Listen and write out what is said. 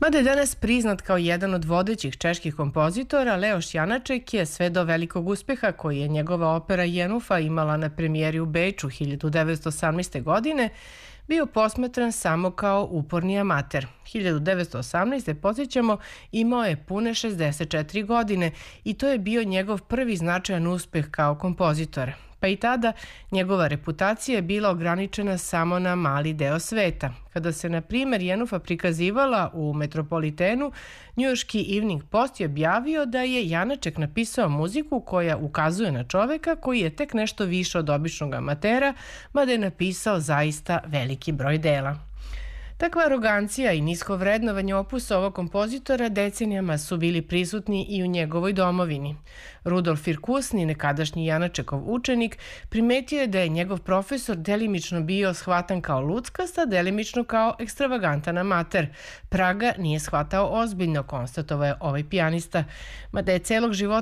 Mada je danas priznat kao jedan od vodećih čeških kompozitora, Leoš Janaček je sve do velikog uspeha koji je njegova opera Jenufa imala na premijeri u Beču 1918. godine, bio posmatran samo kao uporni amater. 1918. podsjećamo, imao je pune 64 godine i to je bio njegov prvi značajan uspeh kao kompozitor. Pa i tada njegova reputacija je bila ograničena samo na mali deo sveta. Kada se, na primjer, Jenufa prikazivala u Metropolitenu, njujorški Evening Post je objavio da je Janaček napisao muziku koja ukazuje na čoveka koji je tek nešto više od običnog amatera, mada je napisao zaista veliki broj dela. Takva arogancija i nisko vrednovanje opusa ovog kompozitora decenijama su bili prisutni i u njegovoj domovini. Rudolf Firkusni, nekadašnji Janačekov učenik, primetio je da je njegov profesor delimično bio shvatan kao luckast, a delimično kao ekstravagantan amater. Praga nije shvatao ozbiljno, konstatovao je ovaj pijanista. Mada je celog života